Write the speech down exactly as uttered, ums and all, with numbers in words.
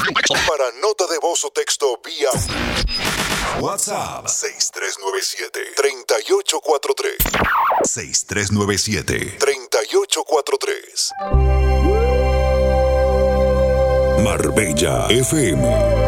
Para nota de voz o texto vía WhatsApp seis tres nueve siete, tres ocho cuatro tres. seis tres nueve siete, tres ocho cuatro tres. Marbella F M.